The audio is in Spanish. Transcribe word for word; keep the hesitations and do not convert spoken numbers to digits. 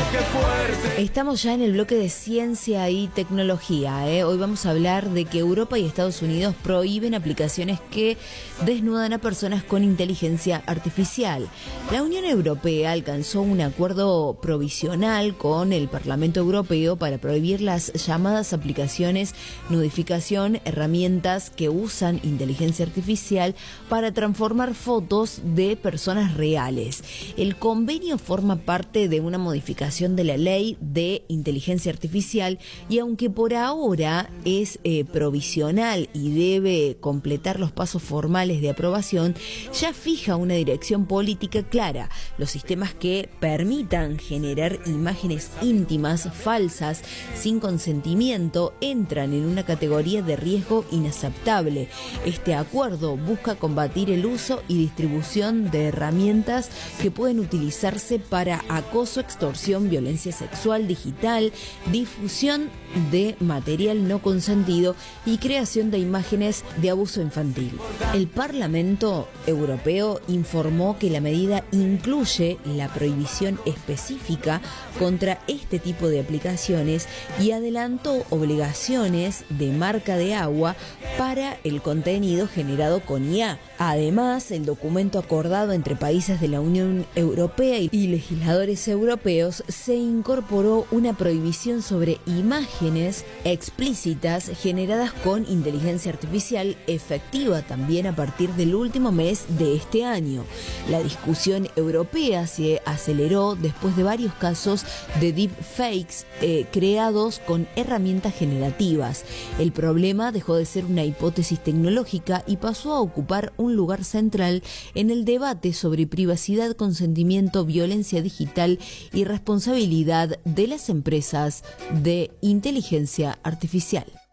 qué fuerte. Estamos ya en el bloque de ciencia y tecnología, ¿eh? Hoy vamos a hablar de que Europa y Estados Unidos prohíben aplicaciones que desnudan a personas con inteligencia artificial. La Unión Europea alcanzó un acuerdo provisional con el Parlamento Europeo para prohibir las llamadas aplicaciones nudificación, herramientas que usan inteligencia artificial para transformar fotos de personas reales. El convenio forma parte de una modificación de la ley de inteligencia artificial y aunque por ahora es eh, provisional y debe completar los pasos formales de aprobación, ya fija una dirección política clara. Los sistemas que permitan generar imágenes íntimas, falsas, sin consentimiento, entran en una categoría de riesgo inaceptable. Este acuerdo busca combatir el uso y distribución de herramientas que pueden utilizarse para acoso, extorsión, violencia sexual, digital, difusión de material no consentido y creación de imágenes de abuso infantil. El Parlamento Europeo informó que la medida incluye la prohibición específica contra este tipo de aplicaciones y adelantó obligaciones de marca de agua para el contenido generado con I A. Además, el documento acordado entre países de la Unión Europea y legisladores europeos se incorporó una prohibición sobre imágenes explícitas generadas con inteligencia artificial, efectiva también a partir del último mes de este año. La discusión europea se aceleró después de varios casos de deepfakes eh, creados con herramientas generativas. El problema dejó de ser una hipótesis tecnológica y pasó a ocupar un lugar central en el debate sobre privacidad, consentimiento, violencia digital y responsabilidad de las empresas de inteligencia artificial.